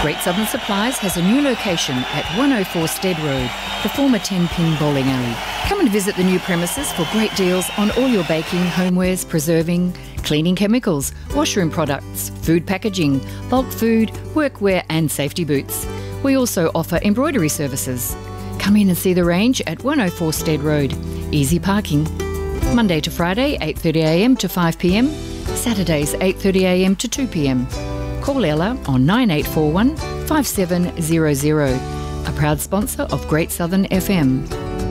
Great Southern Supplies has a new location at 104 Stead Road, the former 10-pin bowling alley. Come and visit the new premises for great deals on all your baking, homewares, preserving, cleaning chemicals, washroom products, food packaging, bulk food, workwear and safety boots. We also offer embroidery services. Come in and see the range at 104 Stead Road. Easy parking. Monday to Friday, 8:30am to 5pm. Saturdays, 8:30am to 2pm. Call Ella on 9841 5700. A proud sponsor of Great Southern FM.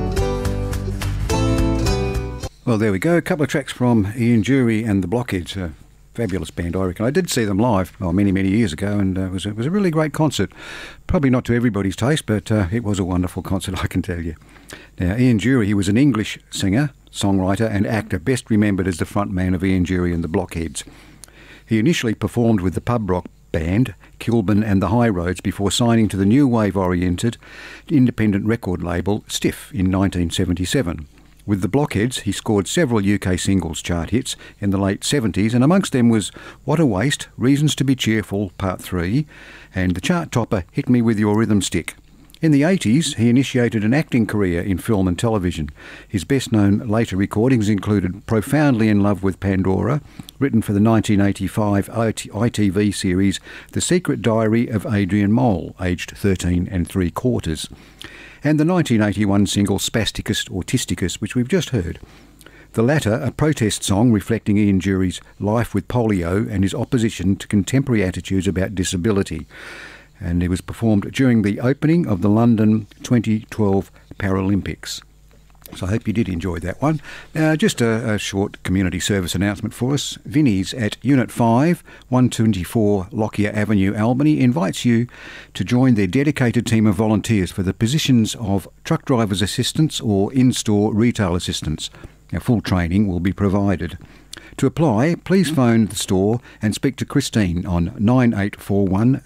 Well, there we go. A couple of tracks from Ian Jury and the Blockheads. A fabulous band, I reckon. I did see them live many, many years ago, and it was a really great concert. Probably not to everybody's taste, but it was a wonderful concert, I can tell you. Now, Ian Jury, he was an English singer, songwriter and actor, best remembered as the frontman of Ian Jury and the Blockheads. He initially performed with the pub rock band Kilburn and the High Roads before signing to the new wave-oriented independent record label Stiff in 1977. With the Blockheads, he scored several UK singles chart hits in the late 70s, and amongst them was What a Waste, Reasons to be Cheerful, Part 3, and the chart topper Hit Me With Your Rhythm Stick. In the 80s, he initiated an acting career in film and television. His best-known later recordings included Profoundly in Love with Pandora, written for the 1985 ITV series The Secret Diary of Adrian Mole, aged 13 3/4, and the 1981 single Spasticus Autisticus, which we've just heard. The latter, a protest song reflecting Ian Jury's life with polio and his opposition to contemporary attitudes about disability. And it was performed during the opening of the London 2012 Paralympics. So I hope you did enjoy that one. Now, just a short community service announcement for us. Vinnie's at Unit 5, 124 Lockyer Avenue, Albany, invites you to join their dedicated team of volunteers for the positions of truck driver's assistants or in-store retail assistants. Now, full training will be provided. To apply, please phone the store and speak to Christine on 9841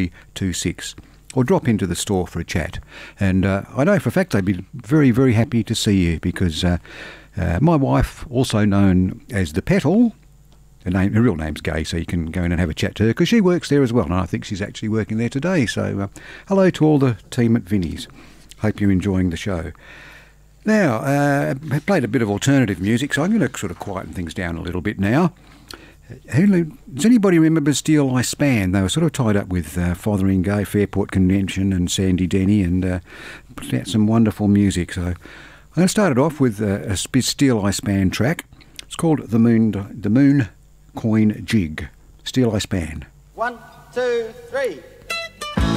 6326 or drop into the store for a chat. And I know for a fact they'd be very, very happy to see you because my wife, also known as the Petal, her real name's Gay, so you can go in and have a chat to her because she works there as well, and I think she's actually working there today. So hello to all the team at Vinnie's. Hope you're enjoying the show. Now, I played a bit of alternative music, so I'm going to sort of quieten things down a little bit now. Does anybody remember Steel Eye Span? They were sort of tied up with Fothering Gay, Fairport Convention and Sandy Denny, and put out some wonderful music. So I'm going to start it off with a Steel Eye Span track. It's called The Moon Coin Jig. Steel Eye Span. 1, 2, 3.